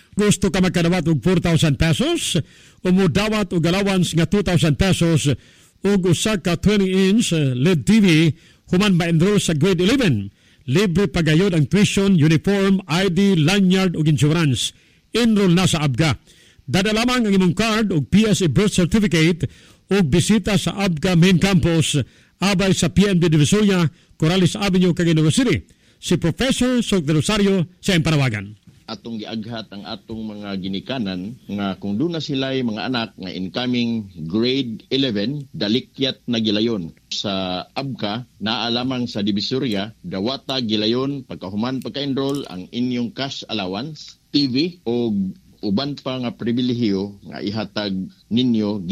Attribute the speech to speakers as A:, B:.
A: Gusto ka magkadawat og 4,000 pesos? Umudawat og allowance nga 2,000 pesos ug usa ka 20-inch LED TV human ma-enroll sa grade 11. Libre pagayod ang tuition, uniform, ID, lanyard ug insurance. Enroll na sa ABGA. Dada lamang ang imong card ug PSA birth certificate ug bisita sa ABGA main campus abay sa PNB Divisoria, Corrales Avenue, Cagayan City. Si Professor Sok de Rosario sa panawagan.
B: Atong giaghat ang atong mga ginikanan nga kung doon na sila'y mga anak nga incoming grade 11, dalikyat na gilayon. Sa ABCA, naalamang sa Divisoria, dawata gilayon pagkahuman pagka-enroll ang inyong cash allowance, TV o uban pa nga pribilehiyo nga ihatag ninyo